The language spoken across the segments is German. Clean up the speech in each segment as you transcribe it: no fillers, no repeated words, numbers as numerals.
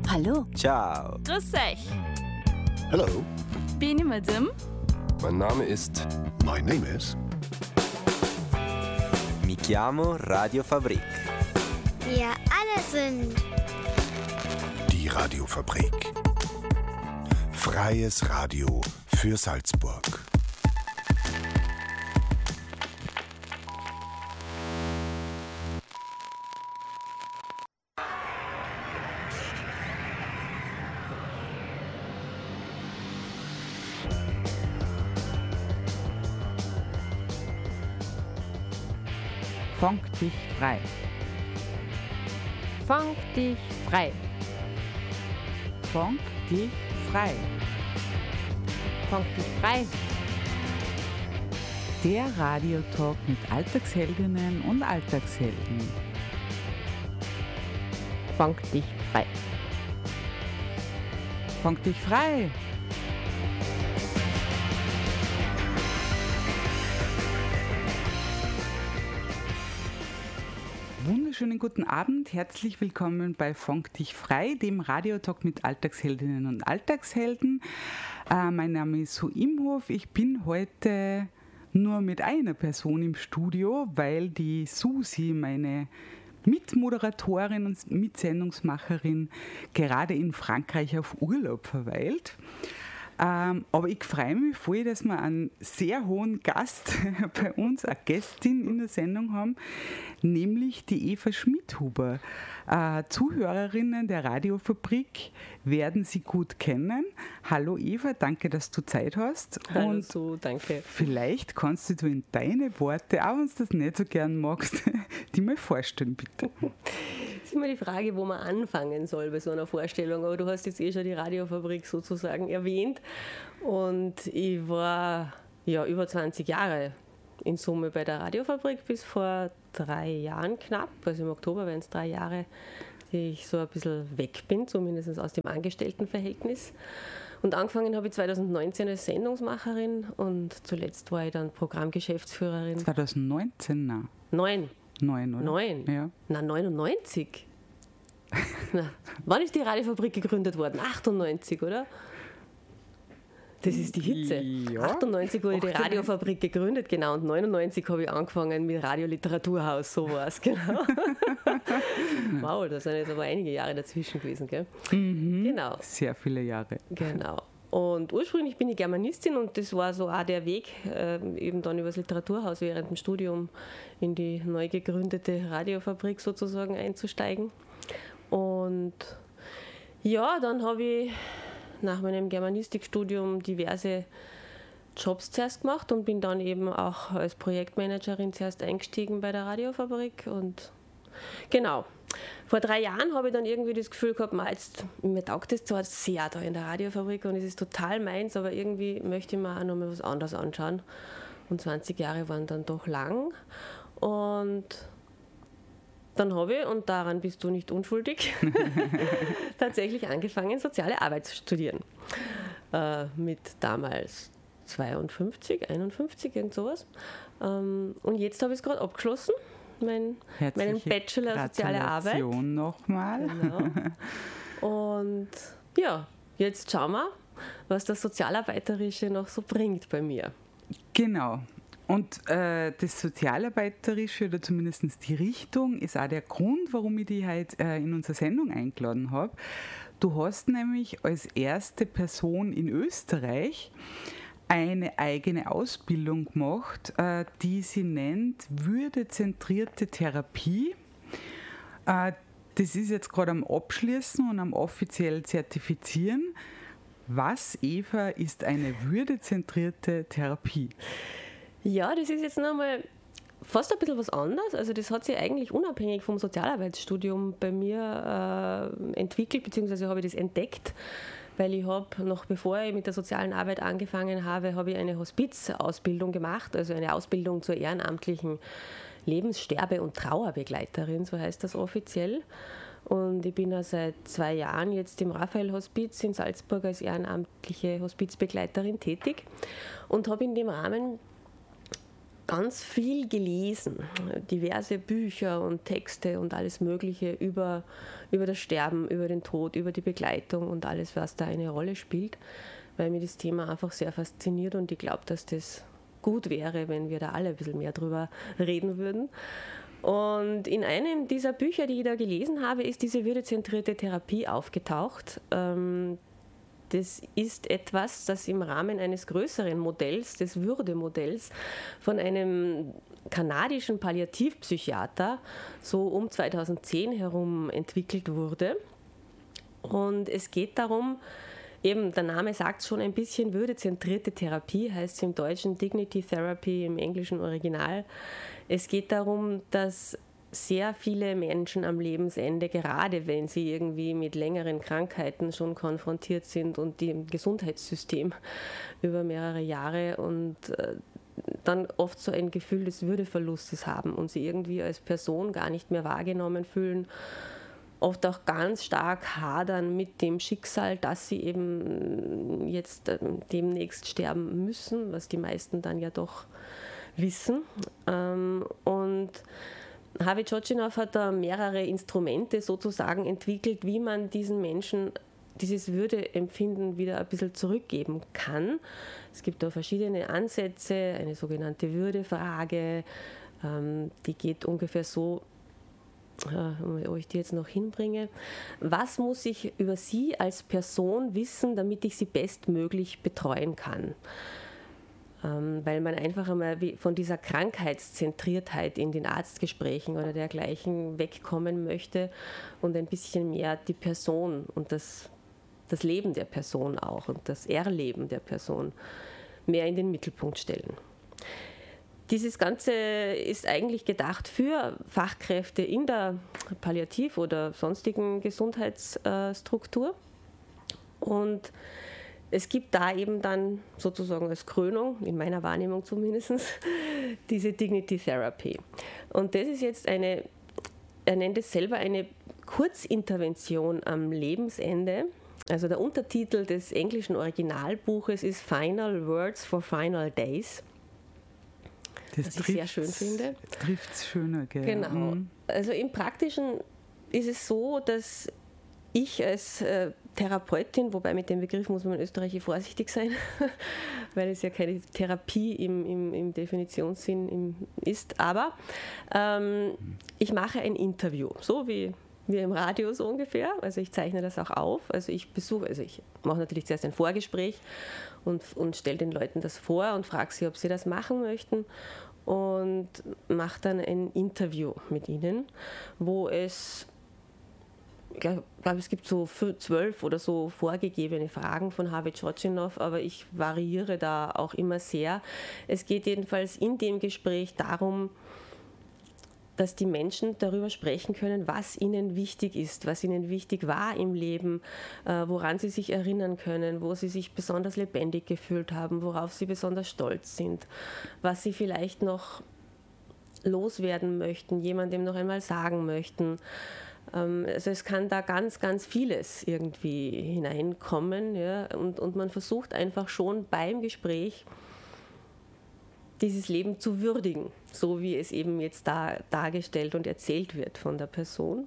Hallo. Ciao. Grüß euch. Hello. Bin ich Madame? Mein Name ist... My name is... Mi chiamo Radio Fabrik. Wir alle sind... Die Radiofabrik. Freies Radio für Salzburg. Funk dich frei. Funk dich frei. Funk dich frei. Funk dich frei. Der Radiotalk mit Alltagsheldinnen und Alltagshelden. Funk dich frei. Funk dich frei. Wunderschönen guten Abend, herzlich willkommen bei Funk dich frei, dem Radiotalk mit Alltagsheldinnen und Alltagshelden. Mein Name ist Sue Imhof, ich bin heute nur mit einer Person im Studio, weil die Susi, meine Mitmoderatorin und Mitsendungsmacherin, gerade in Frankreich auf Urlaub verweilt. Aber ich freue mich voll, dass wir einen sehr hohen Gast bei uns, eine Gästin in der Sendung haben, nämlich die Eva Schmidhuber. Zuhörerinnen der Radiofabrik werden Sie gut kennen. Hallo Eva, danke, dass du Zeit hast. Hallo und so, danke. Vielleicht kannst du in deine Worte, auch wenn du das nicht so gern magst, die mal vorstellen, bitte. Das ist immer die Frage, wo man anfangen soll bei so einer Vorstellung. Aber du hast jetzt schon die Radiofabrik sozusagen erwähnt. Und ich war ja über 20 Jahre in Summe bei der Radiofabrik bis vor 3 Jahren knapp. Also im Oktober wären es 3 Jahre, die ich so ein bisschen weg bin, zumindest aus dem Angestelltenverhältnis. Und angefangen habe ich 2019 als Sendungsmacherin und zuletzt war ich dann Programmgeschäftsführerin. 2019, nein. 9, oder? 9? Ja. Na, 99. Na, wann ist die Radiofabrik gegründet worden? 98, oder? Das ist die Hitze. Ja. 98 wurde die 98. Radiofabrik gegründet, genau. Und 99 habe ich angefangen mit Radioliteraturhaus, so war es, genau. Wow, da sind jetzt aber einige Jahre dazwischen gewesen, gell? Mhm. Genau. Sehr viele Jahre. Genau. Und ursprünglich bin ich Germanistin und das war so auch der Weg, eben dann über das Literaturhaus während dem Studium in die neu gegründete Radiofabrik sozusagen einzusteigen. Und ja, dann habe ich nach meinem Germanistikstudium diverse Jobs zuerst gemacht und bin dann eben auch als Projektmanagerin zuerst eingestiegen bei der Radiofabrik. Und genau. Vor 3 Jahren habe ich dann irgendwie das Gefühl gehabt, mir taugt das zwar sehr da in der Radiofabrik und es ist total meins, aber irgendwie möchte ich mir auch noch mal was anderes anschauen. Und 20 Jahre waren dann doch lang. Und dann habe ich, und daran bist du nicht unschuldig, tatsächlich angefangen, soziale Arbeit zu studieren. Mit damals 52, 51, irgend sowas. Und jetzt habe ich es gerade abgeschlossen. Meinen Bachelor Soziale Arbeit. Gratulation nochmal. Genau. Und ja, jetzt schauen wir, was das Sozialarbeiterische noch so bringt bei mir. Genau. Und das Sozialarbeiterische oder zumindest die Richtung ist auch der Grund, warum ich dich heute in unsere Sendung eingeladen habe. Du hast nämlich als erste Person in Österreich eine eigene Ausbildung gemacht, die sie nennt würdezentrierte Therapie. Das ist jetzt gerade am Abschließen und am offiziell Zertifizieren. Was, Eva, ist eine würdezentrierte Therapie? Ja, das ist jetzt nochmal fast ein bisschen was anderes. Also das hat sich eigentlich unabhängig vom Sozialarbeitsstudium bei mir entwickelt, beziehungsweise habe ich das entdeckt. Weil ich habe, noch bevor ich mit der sozialen Arbeit angefangen habe, habe ich eine Hospizausbildung gemacht, also eine Ausbildung zur ehrenamtlichen Lebenssterbe- und Trauerbegleiterin, so heißt das offiziell. Und ich bin ja seit 2 Jahren jetzt im Raphael-Hospiz in Salzburg als ehrenamtliche Hospizbegleiterin tätig und habe in dem Rahmen ganz viel gelesen, diverse Bücher und Texte und alles Mögliche über das Sterben, über den Tod, über die Begleitung und alles, was da eine Rolle spielt, weil mir das Thema einfach sehr fasziniert und ich glaube, dass das gut wäre, wenn wir da alle ein bisschen mehr drüber reden würden. Und in einem dieser Bücher, die ich da gelesen habe, ist diese würdezentrierte Therapie aufgetaucht. Das ist etwas, das im Rahmen eines größeren Modells, des Würdemodells, von einem kanadischen Palliativpsychiater so um 2010 herum entwickelt wurde. Und es geht darum, eben der Name sagt schon ein bisschen, würdezentrierte Therapie, heißt es im Deutschen Dignity Therapy, im englischen Original. Es geht darum, dass sehr viele Menschen am Lebensende, gerade wenn sie irgendwie mit längeren Krankheiten schon konfrontiert sind und im Gesundheitssystem über mehrere Jahre und dann oft so ein Gefühl des Würdeverlustes haben und sie irgendwie als Person gar nicht mehr wahrgenommen fühlen, oft auch ganz stark hadern mit dem Schicksal, dass sie eben jetzt demnächst sterben müssen, was die meisten dann ja doch wissen. Und Havid-Tschotschinow hat da mehrere Instrumente sozusagen entwickelt, wie man diesen Menschen dieses Würdeempfinden wieder ein bisschen zurückgeben kann. Es gibt da verschiedene Ansätze, eine sogenannte Würdefrage, die geht ungefähr so, ob ich die jetzt noch hinbringe. Was muss ich über Sie als Person wissen, damit ich Sie bestmöglich betreuen kann? Weil man einfach einmal von dieser Krankheitszentriertheit in den Arztgesprächen oder dergleichen wegkommen möchte und ein bisschen mehr die Person und das Leben der Person auch und das Erleben der Person mehr in den Mittelpunkt stellen. Dieses Ganze ist eigentlich gedacht für Fachkräfte in der Palliativ- oder sonstigen Gesundheitsstruktur. Und es gibt da eben dann sozusagen als Krönung, in meiner Wahrnehmung zumindest, diese Dignity Therapy. Und das ist jetzt er nennt es selber eine Kurzintervention am Lebensende. Also der Untertitel des englischen Originalbuches ist Final Words for Final Days. Was ich sehr schön finde. Trifft es schöner, gell? Genau. Mhm. Also im Praktischen ist es so, dass ich als Therapeutin, wobei mit dem Begriff muss man in Österreich vorsichtig sein, weil es ja keine Therapie im Definitionssinn ist, aber ich mache ein Interview, so wie wir im Radio so ungefähr, also ich zeichne das auch auf, also ich mache natürlich zuerst ein Vorgespräch und stelle den Leuten das vor und frage sie, ob sie das machen möchten und mache dann ein Interview mit ihnen, wo es ich glaube, es gibt so 12 oder so vorgegebene Fragen von Havid-Tschotschinow, aber ich variiere da auch immer sehr. Es geht jedenfalls in dem Gespräch darum, dass die Menschen darüber sprechen können, was ihnen wichtig ist, was ihnen wichtig war im Leben, woran sie sich erinnern können, wo sie sich besonders lebendig gefühlt haben, worauf sie besonders stolz sind, was sie vielleicht noch loswerden möchten, jemandem noch einmal sagen möchten. Also es kann da ganz, ganz vieles irgendwie hineinkommen, ja, und man versucht einfach schon beim Gespräch dieses Leben zu würdigen, so wie es eben jetzt dargestellt und erzählt wird von der Person.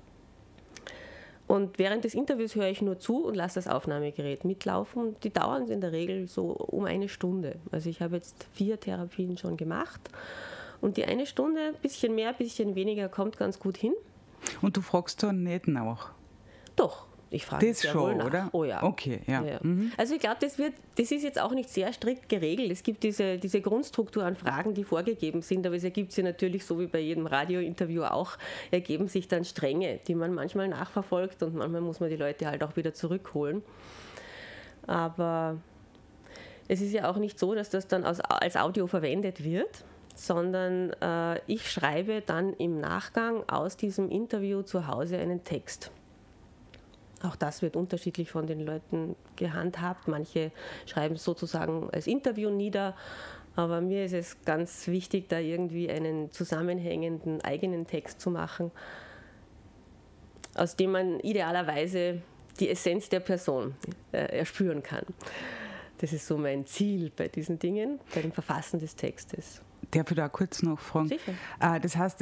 Und während des Interviews höre ich nur zu und lasse das Aufnahmegerät mitlaufen. Die dauern in der Regel so um 1 Stunde. Also ich habe jetzt 4 Therapien schon gemacht und die 1 Stunde, ein bisschen mehr, ein bisschen weniger, kommt ganz gut hin. Und du fragst da nicht nach? Doch, ich frage das schon, nach. Oder? Oh ja. Okay, ja. Ja. Also ich glaube, das ist jetzt auch nicht sehr strikt geregelt. Es gibt diese Grundstruktur an Fragen, die vorgegeben sind, aber es ergibt sich natürlich, so wie bei jedem Radiointerview auch, ergeben sich dann Stränge, die man manchmal nachverfolgt und manchmal muss man die Leute halt auch wieder zurückholen. Aber es ist ja auch nicht so, dass das dann als Audio verwendet wird, sondern ich schreibe dann im Nachgang aus diesem Interview zu Hause einen Text. Auch das wird unterschiedlich von den Leuten gehandhabt. Manche schreiben es sozusagen als Interview nieder, aber mir ist es ganz wichtig, da irgendwie einen zusammenhängenden eigenen Text zu machen, aus dem man idealerweise die Essenz der Person erspüren kann. Das ist so mein Ziel bei diesen Dingen, bei dem Verfassen des Textes. Darf ich da kurz nachfragen? Sicher. Das heißt,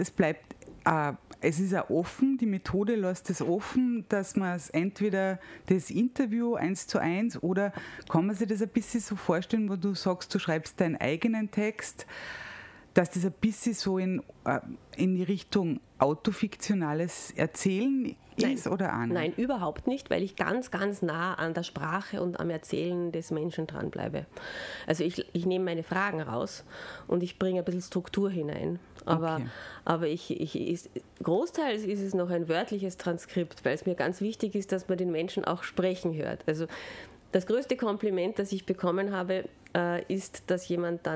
es ist auch offen, die Methode lässt es offen, dass man es entweder das Interview 1:1 oder kann man sich das ein bisschen so vorstellen, wo du sagst, du schreibst deinen eigenen Text, dass das ein bisschen so in die Richtung autofiktionales Erzählen ist oder auch nicht? Nein, überhaupt nicht, weil ich ganz, ganz nah an der Sprache und am Erzählen des Menschen dranbleibe. Also ich nehme meine Fragen raus und ich bringe ein bisschen Struktur hinein. Aber großteils ist es noch ein wörtliches Transkript, weil es mir ganz wichtig ist, dass man den Menschen auch sprechen hört. Also das größte Kompliment, das ich bekommen habe, ist, dass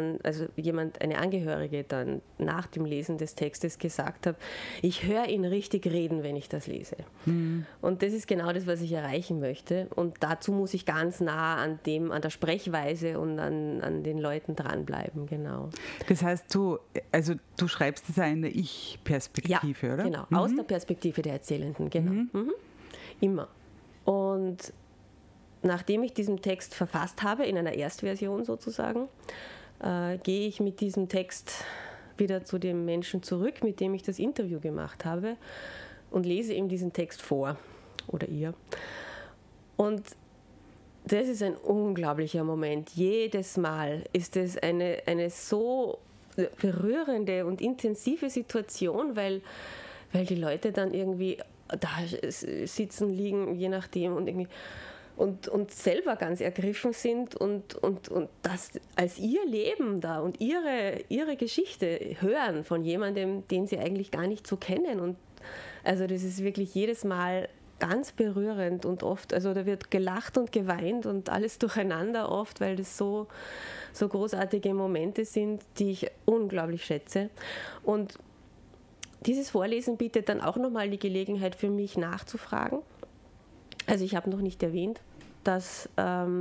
eine Angehörige dann nach dem Lesen des Textes gesagt hat, ich höre ihn richtig reden, wenn ich das lese. Und das ist genau das, was ich erreichen möchte. Und dazu muss ich ganz nah an der Sprechweise und an den Leuten dranbleiben, genau. Das heißt, du schreibst das auch in der Ich-Perspektive, ja, oder? Genau, aus der Perspektive der Erzählenden, genau. Immer. Und nachdem ich diesen Text verfasst habe, in einer Erstversion sozusagen, gehe ich mit diesem Text wieder zu dem Menschen zurück, mit dem ich das Interview gemacht habe und lese ihm diesen Text vor oder ihr. Und das ist ein unglaublicher Moment. Jedes Mal ist es eine so berührende und intensive Situation, weil die Leute dann irgendwie da sitzen, liegen, je nachdem und irgendwie und selber ganz ergriffen sind und das als ihr Leben da und ihre Geschichte hören von jemandem, den sie eigentlich gar nicht so kennen. Und also das ist wirklich jedes Mal ganz berührend und oft, also da wird gelacht und geweint und alles durcheinander oft, weil das so großartige Momente sind, die ich unglaublich schätze. Und dieses Vorlesen bietet dann auch nochmal die Gelegenheit für mich nachzufragen. Also ich habe noch nicht erwähnt, dass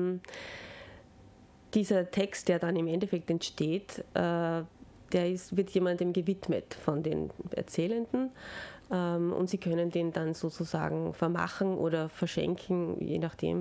dieser Text, der dann im Endeffekt entsteht, wird jemandem gewidmet von den Erzählenden und sie können den dann sozusagen vermachen oder verschenken, je nachdem,